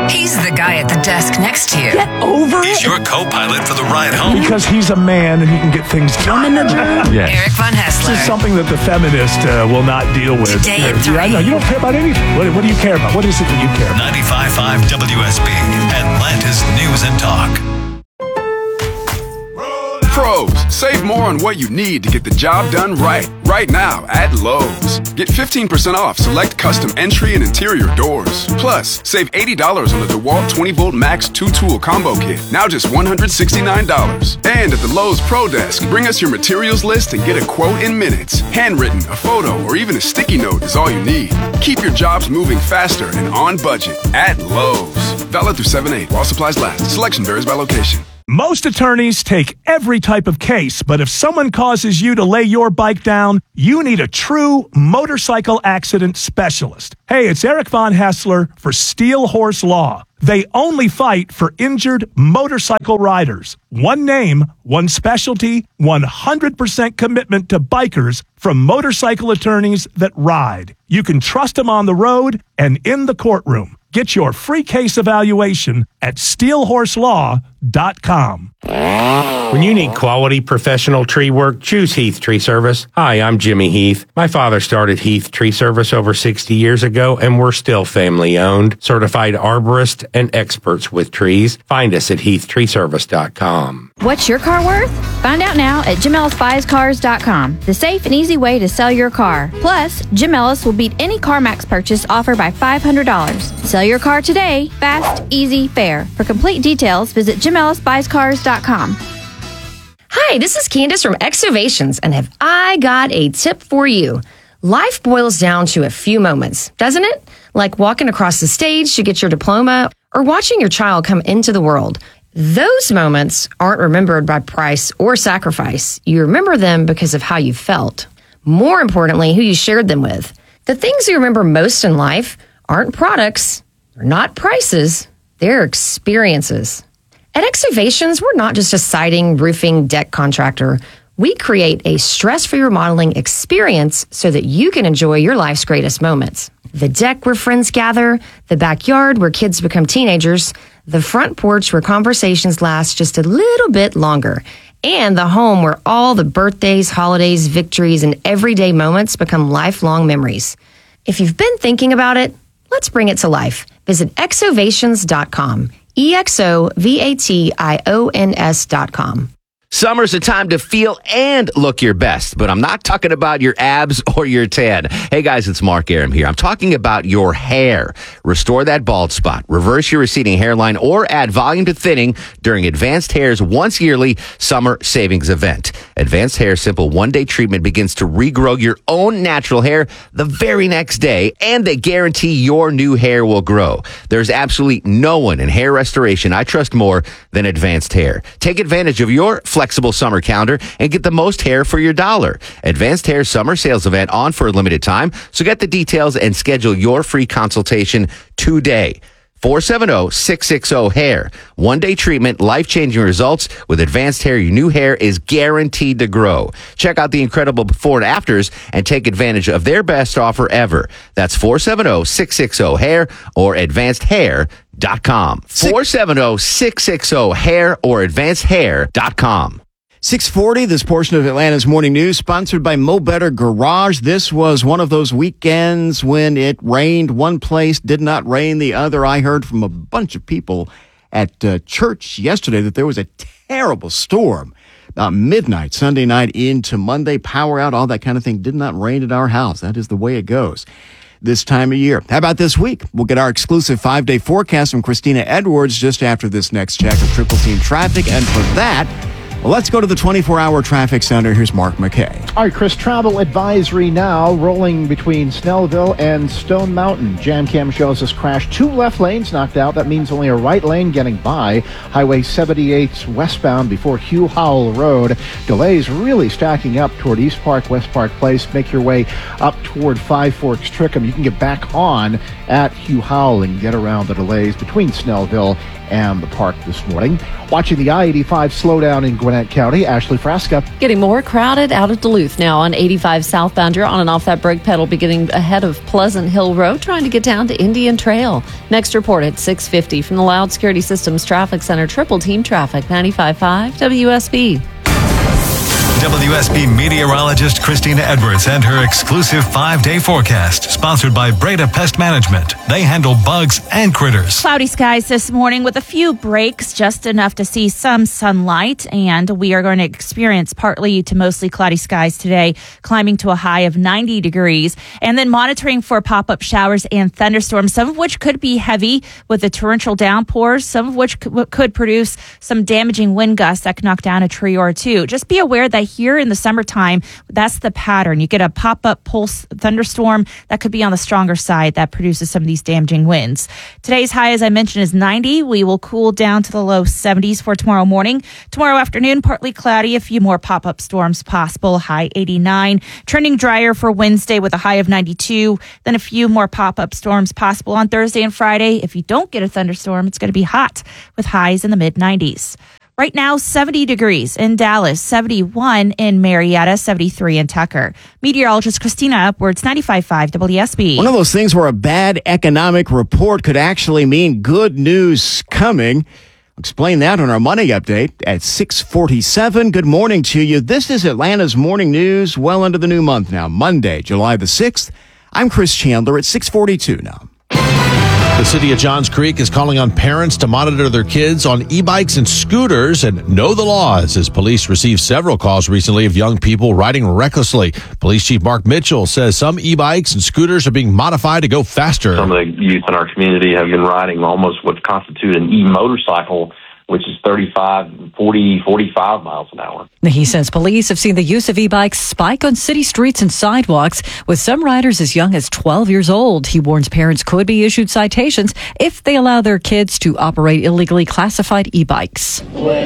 He's the guy at the desk next to you. Get over He's it. your co-pilot for the ride home. Because he's a man and he can get things done. Yeah. Eric Von Hessler. This is something that the feminist uh, will not deal with. Today at yeah, I know. You don't care about anything. What, what do you care about? What is it that you care about? ninety-five point five W S B, Atlanta's News and Talk. Pros, save more on what you need to get the job done right. Right now at Lowe's. Get fifteen percent off select custom entry and interior doors. Plus, save eighty dollars on the DeWalt twenty volt Max two tool combo kit. Now just one hundred sixty-nine dollars. And at the Lowe's Pro Desk, bring us your materials list and get a quote in minutes. Handwritten, a photo, or even a sticky note is all you need. Keep your jobs moving faster and on budget at Lowe's. Valid through seven eight while supplies last. Selection varies by location. Most attorneys take every type of case, but if someone causes you to lay your bike down, you need a true motorcycle accident specialist. Hey, it's Eric Von Hessler for Steel Horse Law. They only fight for injured motorcycle riders. One name, one specialty, one hundred percent commitment to bikers from motorcycle attorneys that ride. You can trust them on the road and in the courtroom. Get your free case evaluation at steel horse law dot com. When you need quality professional tree work, choose Heath Tree Service. Hi, I'm Jimmy Heath. My father started Heath Tree Service over sixty years ago, and we're still family owned, certified arborist, and experts with trees. Find us at heath tree service dot com. What's your car worth? Find out now at Jim Ellis Buys Cars dot com, the safe and easy way to sell your car. Plus, Jim Ellis will beat any CarMax purchase offered by five hundred dollars. Sell your car today, fast, easy, fair. For complete details, visit Jim Ellis Buys Cars dot com. Hi, this is Candace from Exovations, and have I got a tip for you. Life boils down to a few moments, doesn't it? Like walking across the stage to get your diploma or watching your child come into the world. Those moments aren't remembered by price or sacrifice. You remember them because of how you felt. More importantly, who you shared them with. The things you remember most in life aren't products, they're not prices, they're experiences. At Exovations, we're not just a siding, roofing, deck contractor. We create a stress-free remodeling experience so that you can enjoy your life's greatest moments. The deck where friends gather, the backyard where kids become teenagers, the front porch where conversations last just a little bit longer, and the home where all the birthdays, holidays, victories, and everyday moments become lifelong memories. If you've been thinking about it, let's bring it to life. Visit exovations dot com. E X O V A T I O N S dot com. Summer's a time to feel and look your best, but I'm not talking about your abs or your tan. Hey guys, it's Mark Aram here. I'm talking about your hair. Restore that bald spot, reverse your receding hairline, or add volume to thinning during Advanced Hair's once yearly summer savings event. Advanced Hair's simple one-day treatment begins to regrow your own natural hair the very next day, and they guarantee your new hair will grow. There's absolutely no one in hair restoration I trust more than Advanced Hair. Take advantage of your flexible summer calendar and get the most hair for your dollar. Advanced Hair summer sales event on for a limited time, so get the details and schedule your free consultation today. four seven zero, six six zero, hair. One-day treatment, life-changing results. With Advanced Hair, your new hair is guaranteed to grow. Check out the incredible before and afters and take advantage of their best offer ever. That's four seven zero, six six zero, hair or advanced hair dot com. four seven zero, six six zero, hair or advanced hair dot com. six forty, this portion of Atlanta's Morning News, sponsored by Mo Better Garage. This was one of those weekends when it rained one place, did not rain the other. I heard from a bunch of people at uh, church yesterday that there was a terrible storm. About midnight, Sunday night into Monday, power out, all that kind of thing. Did not rain at our house. That is the way it goes this time of year. How about this week? We'll get our exclusive five-day forecast from Christina Edwards just after this next check of Triple Team Traffic. And for that, well, let's go to the twenty-four hour traffic center. Here's Mark McKay. All right, Chris, travel advisory now rolling between Snellville and Stone Mountain. Jam cam shows us crash. Two left lanes knocked out. That means only a right lane getting by. Highway seventy-eight westbound before Hugh Howell Road. Delays really stacking up toward East Park, West Park Place. Make your way up toward Five Forks Trickham. You can get back on at Hugh Howell and get around the delays between Snellville and the park this morning. Watching the I eighty-five slowdown in Gwinnett County, Ashley Frasca. Getting more crowded out of Duluth now on eighty-five southbound. You're on and off that brake pedal beginning ahead of Pleasant Hill Road, trying to get down to Indian Trail. Next report at six fifty from the Loud Security Systems Traffic Center. Triple team traffic, ninety-five point five W S B. W S B meteorologist Christina Edwards and her exclusive five-day forecast, sponsored by Breda Pest Management. They handle bugs and critters. Cloudy skies this morning with a few breaks, just enough to see some sunlight, and we are going to experience partly to mostly cloudy skies today, climbing to a high of ninety degrees, and then monitoring for pop-up showers and thunderstorms, some of which could be heavy with the torrential downpours, some of which could produce some damaging wind gusts that could knock down a tree or two. Just be aware that here in the summertime, that's the pattern. You get a pop-up pulse thunderstorm that could be on the stronger side that produces some of these damaging winds. Today's high, as I mentioned, is ninety. We will cool down to the low seventies for tomorrow morning. Tomorrow afternoon, partly cloudy, a few more pop-up storms possible, high eighty-nine. Trending drier for Wednesday with a high of ninety-two. Then a few more pop-up storms possible on Thursday and Friday. If you don't get a thunderstorm, it's going to be hot with highs in the mid nineties. Right now, seventy degrees in Dallas, seventy-one in Marietta, seventy-three in Tucker. Meteorologist Christina Upwards, ninety-five point five W S B. One of those things where a bad economic report could actually mean good news coming. I'll explain that on our Money Update at six forty-seven. Good morning to you. This is Atlanta's Morning News, well into the new month now, Monday, July the sixth. I'm Chris Chandler at six forty-two now. The city of Johns Creek is calling on parents to monitor their kids on e-bikes and scooters and know the laws, as police received several calls recently of young people riding recklessly. Police Chief Mark Mitchell says some e-bikes and scooters are being modified to go faster. Some of the youth in our community have been riding almost what constitutes an e-motorcycle, which is thirty-five, forty, forty-five miles an hour. He says police have seen the use of e-bikes spike on city streets and sidewalks, with some riders as young as twelve years old. He warns parents could be issued citations if they allow their kids to operate illegally classified e-bikes.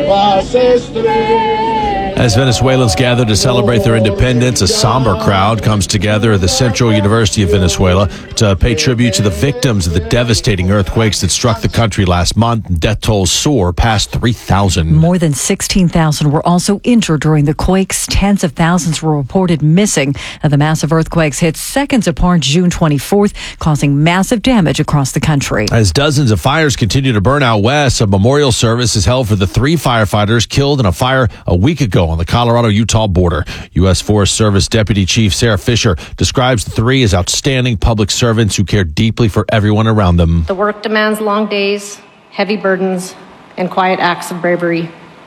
As Venezuelans gather to celebrate their independence, a somber crowd comes together at the Central University of Venezuela to pay tribute to the victims of the devastating earthquakes that struck the country last month. Death tolls soar past three thousand. More than sixteen thousand were also injured during the quakes. Tens of thousands were reported missing. The massive earthquakes hit seconds apart June twenty-fourth, causing massive damage across the country. As dozens of fires continue to burn out west, a memorial service is held for the three firefighters killed in a fire a week ago on the Colorado-Utah border. U S Forest Service Deputy Chief Sarah Fisher describes the three as outstanding public servants who care deeply for everyone around them. The work demands long days, heavy burdens, and quiet acts of bravery.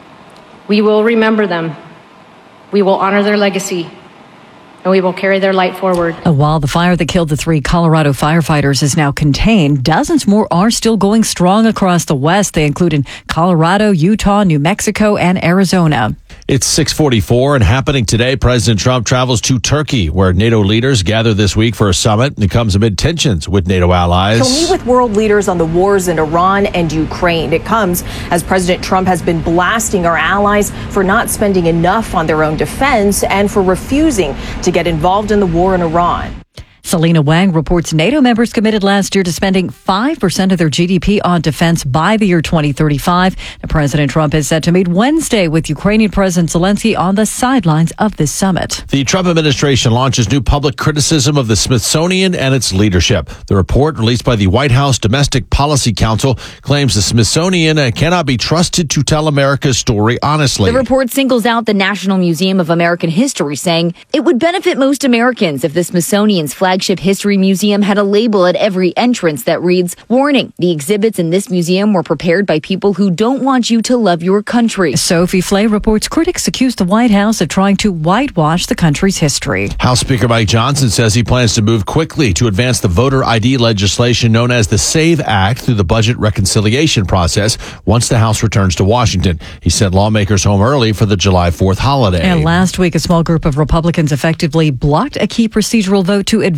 We will remember them. We will honor their legacy, and we will carry their light forward. While the fire that killed the three Colorado firefighters is now contained, dozens more are still going strong across the West. They include in Colorado, Utah, New Mexico, and Arizona. It's six forty-four and happening today. President Trump travels to Turkey, where NATO leaders gather this week for a summit. It comes amid tensions with NATO allies. He'll meet with world leaders on the wars in Iran and Ukraine. It comes as President Trump has been blasting our allies for not spending enough on their own defense and for refusing to get involved in the war in Iran. Selena Wang reports NATO members committed last year to spending five percent of their G D P on defense by the year twenty thirty-five. Now, President Trump is set to meet Wednesday with Ukrainian President Zelensky on the sidelines of this summit. The Trump administration launches new public criticism of the Smithsonian and its leadership. The report, released by the White House Domestic Policy Council, claims the Smithsonian cannot be trusted to tell America's story honestly. The report singles out the National Museum of American History, saying it would benefit most Americans if the Smithsonian's flagship History Museum had a label at every entrance that reads, "Warning, the exhibits in this museum were prepared by people who don't want you to love your country." Sophie Flay reports critics accuse the White House of trying to whitewash the country's history. House Speaker Mike Johnson says he plans to move quickly to advance the voter I D legislation known as the SAVE Act through the budget reconciliation process once the House returns to Washington. He sent lawmakers home early for the July fourth holiday. And last week, a small group of Republicans effectively blocked a key procedural vote to advance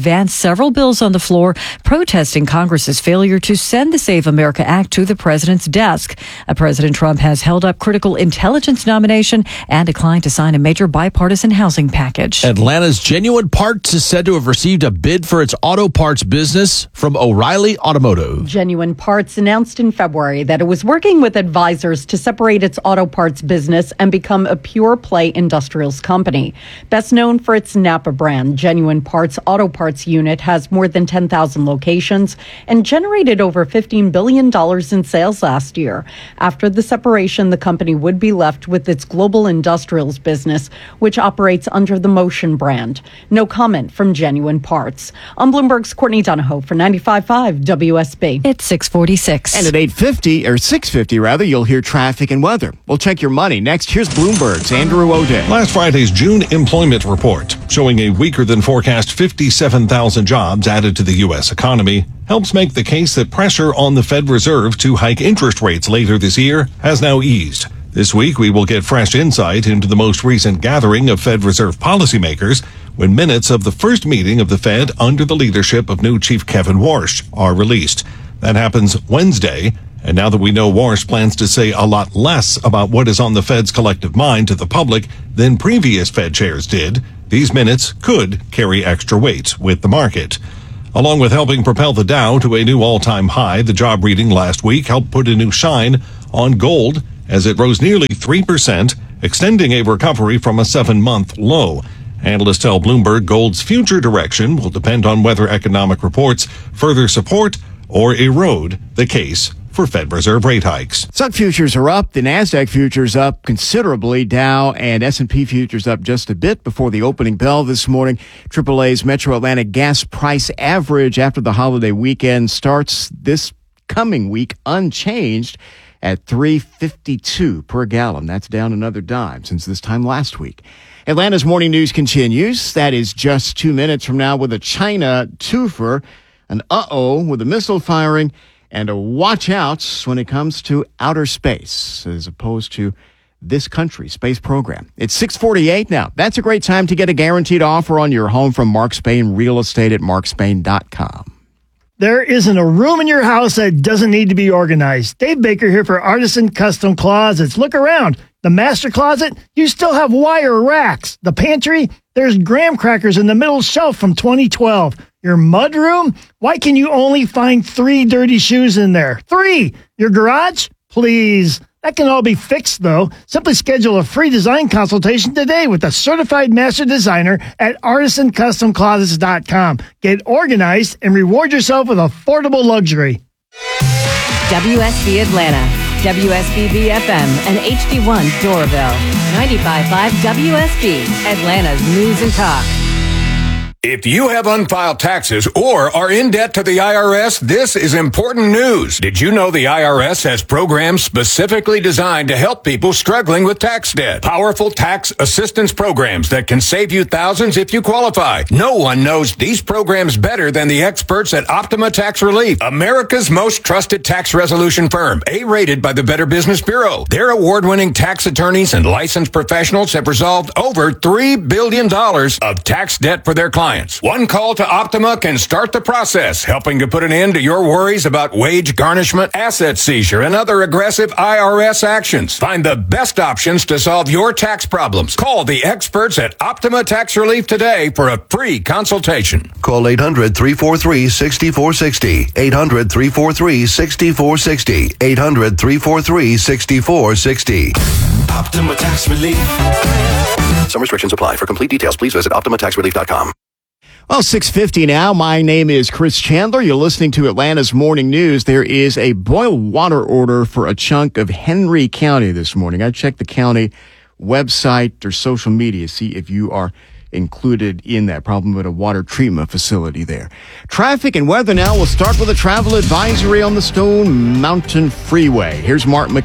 advanced several bills on the floor protesting Congress's failure to send the Save America Act to the president's desk. Uh, President Trump has held up critical intelligence nomination and declined to sign a major bipartisan housing package. Atlanta's Genuine Parts is said to have received a bid for its auto parts business from O'Reilly Automotive. Genuine Parts announced in February that it was working with advisors to separate its auto parts business and become a pure-play industrials company. Best known for its Napa brand, Genuine Parts Auto Parts unit has more than ten thousand locations and generated over fifteen billion dollars in sales last year. After the separation, the company would be left with its global industrials business, which operates under the Motion brand. No comment from Genuine Parts. On Bloomberg's Courtney Donahoe for ninety-five point five W S B. It's six forty-six. And at eight fifty, or six fifty rather, you'll hear traffic and weather. We'll check your money. Next, here's Bloomberg's Andrew O'Day. Last Friday's June employment report, showing a weaker than forecast fifty-seven thousand jobs added to the U S economy, helps make the case that pressure on the Fed Reserve to hike interest rates later this year has now eased. This week, we will get fresh insight into the most recent gathering of Fed Reserve policymakers when minutes of the first meeting of the Fed under the leadership of new Chief Kevin Warsh are released. That happens Wednesday, and now that we know Warsh plans to say a lot less about what is on the Fed's collective mind to the public than previous Fed chairs did, these minutes could carry extra weight with the market. Along with helping propel the Dow to a new all-time high, the job reading last week helped put a new shine on gold as it rose nearly three percent, extending a recovery from a seven-month low. Analysts tell Bloomberg gold's future direction will depend on whether economic reports further support or erode the case for Fed Reserve rate hikes. S U C futures are up. The NASDAQ futures up considerably. Dow and S and P futures up just a bit before the opening bell this morning. triple A's Metro Atlanta gas price average after the holiday weekend starts this coming week unchanged at three fifty-two per gallon. That's down another dime since this time last week. Atlanta's morning news continues. That is just two minutes from now with a China twofer, an uh-oh with a missile firing, and a watch out when it comes to outer space as opposed to this country's space program. It's six forty-eight now. That's a great time to get a guaranteed offer on your home from Mark Spain Real Estate at mark spain dot com. There isn't a room in your house that doesn't need to be organized. Dave Baker here for Artisan Custom Closets. Look around. The master closet, you still have wire racks. The pantry, there's graham crackers in the middle shelf from twenty twelve. Your mudroom, why can you only find three dirty shoes in there? Three! Your garage? Please. That can all be fixed, though. Simply schedule a free design consultation today with a certified master designer at artisan custom closets dot com. Get organized and reward yourself with affordable luxury. W S B Atlanta, W S B B F M, and H D one Doraville. ninety-five point five W S B, Atlanta's News and Talk. If you have unfiled taxes or are in debt to the I R S, this is important news. Did you know the I R S has programs specifically designed to help people struggling with tax debt? Powerful tax assistance programs that can save you thousands if you qualify. No one knows these programs better than the experts at Optima Tax Relief, America's most trusted tax resolution firm, A-rated by the Better Business Bureau. Their award-winning tax attorneys and licensed professionals have resolved over three billion dollars of tax debt for their clients. One call to Optima can start the process, helping to put an end to your worries about wage garnishment, asset seizure, and other aggressive I R S actions. Find the best options to solve your tax problems. Call the experts at Optima Tax Relief today for a free consultation. Call eight hundred, three four three, six four six zero. eight hundred, three four three, six four six zero. eight hundred, three four three, six four six zero. Optima Tax Relief. Some restrictions apply. For complete details, please visit optima tax relief dot com. Well, six fifty now. My name is Chris Chandler. You're listening to Atlanta's Morning News. There is a boil water order for a chunk of Henry County this morning. I checked the county website or social media, see if you are included in that problem with a water treatment facility there. Traffic and weather now. We'll start with a travel advisory on the Stone Mountain Freeway. Here's Mark McKay.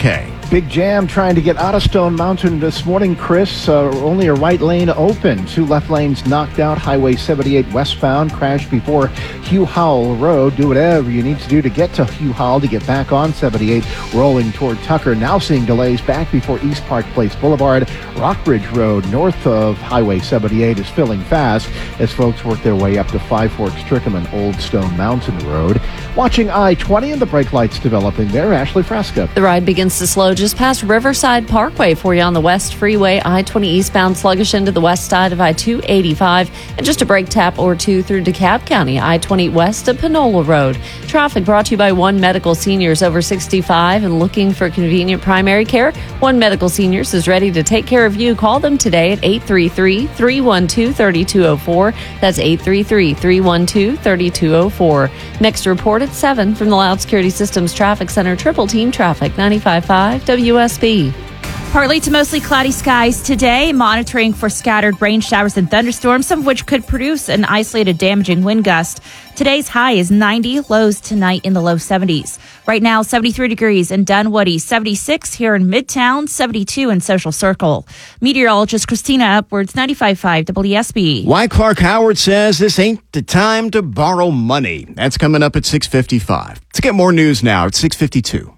Big jam trying to get out of Stone Mountain this morning, Chris. Uh, only a right lane open. Two left lanes knocked out. Highway seventy-eight westbound crashed before Hugh Howell Road. Do whatever you need to do to get to Hugh Howell to get back on seventy-eight, rolling toward Tucker. Now seeing delays back before East Park Place Boulevard. Rockbridge Road north of Highway seventy-eight is filling fast as folks work their way up to Five Forks Trickham and Old Stone Mountain Road. Watching I twenty and the brake lights developing there. Ashley Fresca. The ride begins to slow just past Riverside Parkway for you on the West Freeway. I twenty eastbound sluggish into the west side of I two eighty-five. And just a brake tap or two through DeKalb County. I twenty west of Panola Road. Traffic brought to you by One Medical Seniors over sixty-five and looking for convenient primary care. One Medical Seniors is ready to take care of you. Call them today at eight three three, three one two, three two zero four. That's eight three three, three one two, three two zero four. Next report at seven from the Loud Security Systems Traffic Center. Triple Team Traffic, ninety-five point five W S B. Partly to mostly cloudy skies today, monitoring for scattered rain showers and thunderstorms, some of which could produce an isolated damaging wind gust. Today's high is ninety, lows tonight in the low seventies. Right now, seventy-three degrees in Dunwoody, seventy-six here in Midtown, seventy-two in Social Circle. Meteorologist Christina Upwards, ninety-five point five W S B. Why Clark Howard says this ain't the time to borrow money. That's coming up at six fifty-five. To get more news now, it's six fifty-two.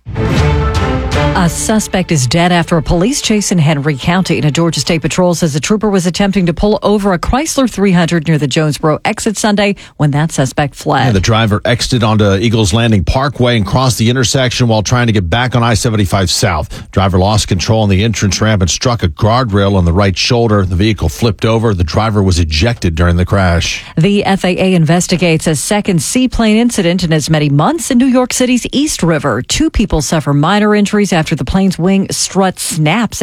A suspect is dead after a police chase in Henry County. And a Georgia State Patrol says a trooper was attempting to pull over a Chrysler three hundred near the Jonesboro exit Sunday when that suspect fled. Yeah, the driver exited onto Eagles Landing Parkway and crossed the intersection while trying to get back on I seventy-five south. Driver lost control on the entrance ramp and struck a guardrail on the right shoulder. The vehicle flipped over. The driver was ejected during the crash. The F A A investigates a second seaplane incident in as many months in New York City's East River. Two people suffer minor injuries after the plane's wing strut snaps